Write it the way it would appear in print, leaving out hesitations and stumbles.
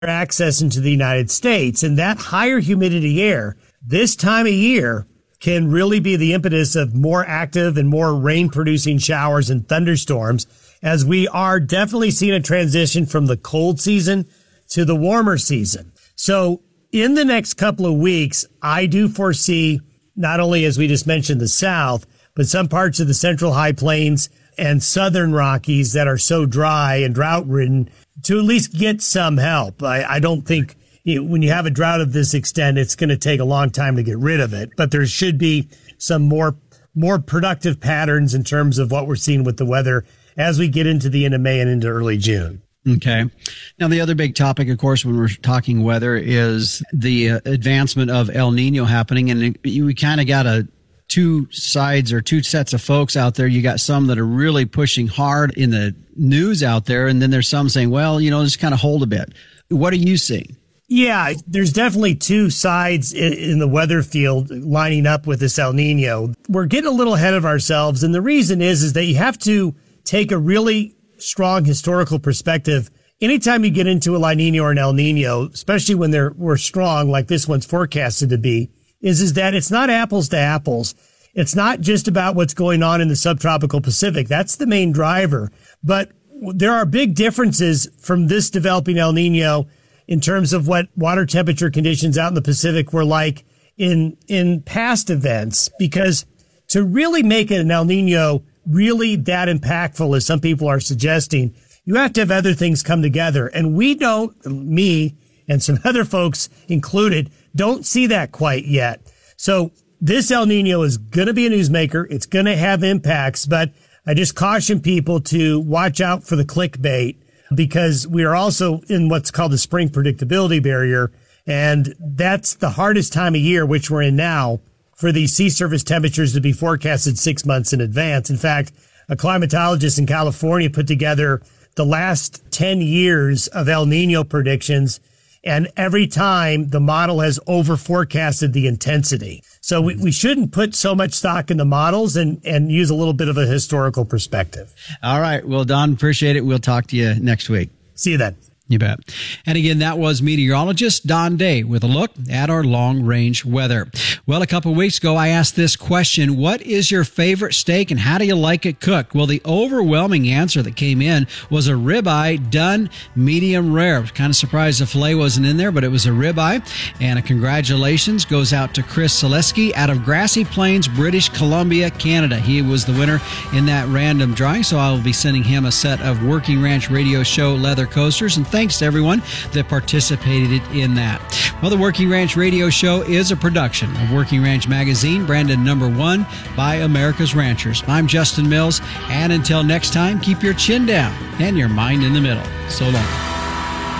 access into the United States. And that higher humidity air this time of year can really be the impetus of more active and more rain-producing showers and thunderstorms, as we are definitely seeing a transition from the cold season to the warmer season. So in the next couple of weeks, I do foresee not only, as we just mentioned, the South, but some parts of the Central High Plains and Southern Rockies that are so dry and drought-ridden to at least get some help. I don't think when you have a drought of this extent, it's going to take a long time to get rid of it, but there should be some more productive patterns in terms of what we're seeing with the weather as we get into the end of May and into early June. Okay. Now, the other big topic, of course, when we're talking weather is the advancement of El Nino happening. And we kind of got two sides or two sets of folks out there. You got some that are really pushing hard in the news out there. And then there's some saying, well, just kind of hold a bit. What are you seeing? Yeah, there's definitely two sides in the weather field lining up with this El Nino. We're getting a little ahead of ourselves. And the reason is that you have to take a really strong historical perspective. Anytime you get into a La Nina or an El Nino, especially when we're strong, like this one's forecasted to be, is that it's not apples to apples. It's not just about what's going on in the subtropical Pacific. That's the main driver. But there are big differences from this developing El Nino in terms of what water temperature conditions out in the Pacific were like in past events, because to really make an El Nino really that impactful, as some people are suggesting, you have to have other things come together. And we don't, me and some other folks included, don't see that quite yet. So this El Nino is going to be a newsmaker. It's going to have impacts, but I just caution people to watch out for the clickbait, because we are also in what's called the spring predictability barrier. And that's the hardest time of year, which we're in now, for these sea surface temperatures to be forecasted 6 months in advance. In fact, a climatologist in California put together the last 10 years of El Nino predictions, and every time the model has over forecasted the intensity. So we shouldn't put so much stock in the models and use a little bit of a historical perspective. All right. Well, Don, appreciate it. We'll talk to you next week. See you then. You bet. And again, that was meteorologist Don Day with a look at our long-range weather. Well, a couple of weeks ago, I asked this question: what is your favorite steak and how do you like it cooked? Well, the overwhelming answer that came in was a ribeye done medium rare. I was kind of surprised the filet wasn't in there, but it was a ribeye. And a congratulations goes out to Chris Selesky out of Grassy Plains, British Columbia, Canada. He was the winner in that random drawing, so I will be sending him a set of Working Ranch Radio Show leather coasters. And thanks to everyone that participated in that. Well, the Working Ranch Radio Show is a production of Working Ranch Magazine, branded #1 by America's Ranchers. I'm Justin Mills, and until next time, keep your chin down and your mind in the middle. So long.